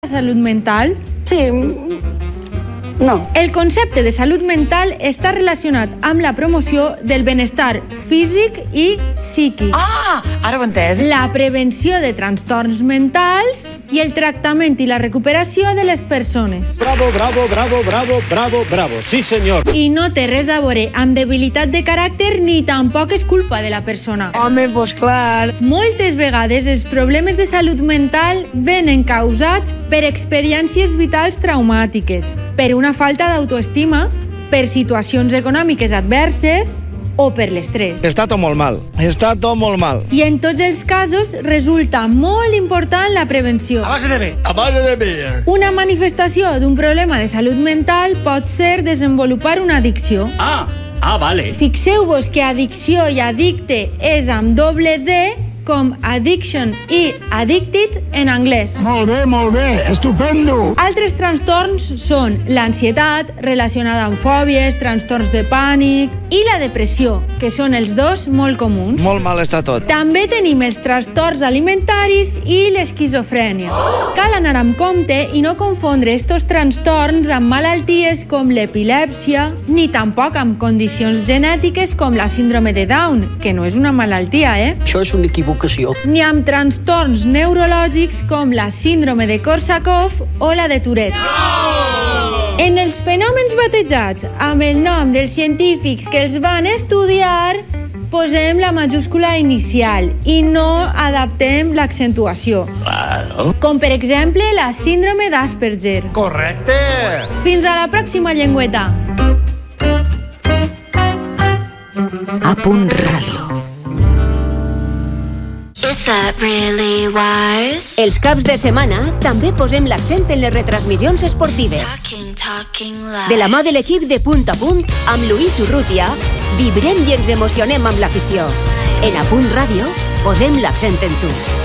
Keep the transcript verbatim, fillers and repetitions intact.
Salut mental? Sí, no. El concepte de salut mental està relacionat amb la promoció del benestar físic i psíquic. Ah, ara ho he entès. La prevenció de trastorns mentals i el tractament i la recuperació de les persones. Bravo, bravo, bravo, bravo, bravo, bravo. Sí, senyor. I no té res a veure amb debilitat de caràcter ni tampoc és culpa de la persona. Home, doncs clar. Moltes vegades els problemes de salut mental venen causats per experiències vitals traumàtiques, per una falta d'autoestima, per situacions econòmiques adverses o per l'estrès. Està tot molt mal. Està tot molt mal. I en tots els casos resulta molt important la prevenció. A base de bé. A base de bé. Una manifestació d'un problema de salut mental pot ser desenvolupar una addicció. Ah, ah, vale. Fixeu-vos que addicció i addicte és amb doble D, com addiction i addicted en anglès. Molt bé, molt bé. Estupendo. Altres trastorns són l'ansietat, relacionada amb fòbies, trastorns de pànic, i la depressió, que són els dos molt comuns. Molt mal està tot. També tenim els trastorns alimentaris i l'esquizofrènia. Cal anar amb compte i no confondre estos trastorns amb malalties com l'epilèpsia, ni tampoc amb condicions genètiques com la síndrome de Down, que no és una malaltia, eh? Això és una equivocació. Ni amb trastorns neurològics com la síndrome de Korsakoff o la de Tourette. No! En els fenòmens batejats amb el nom dels científics que els van estudiar, posem la majúscula inicial i no adaptem l'accentuació. Claro. Com per exemple la síndrome d'Asperger. Correcte. Fins a la pròxima llengüeta. A punt ràdio. Is that really wise? Els caps de setmana també posem l'accent en les retransmissions esportives. Talking, talking lies. De la mà de l'equip de Punt a Punt, amb Luis Urrutia, vibrem i ens emocionem amb l'afició. En A Punt Ràdio, posem l'accent en tu.